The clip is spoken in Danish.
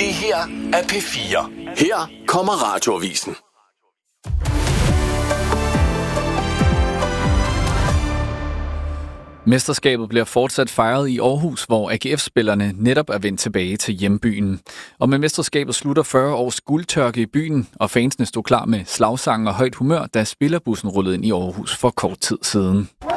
Det her er P4. Her kommer Radioavisen. Mesterskabet bliver fortsat fejret i Aarhus, hvor AGF-spillerne netop er vendt tilbage til hjembyen. Og med mesterskabet slutter 40 års guldtørke i byen, og fansene stod klar med slagsange og højt humør, da spillerbussen rullede ind i Aarhus for kort tid siden.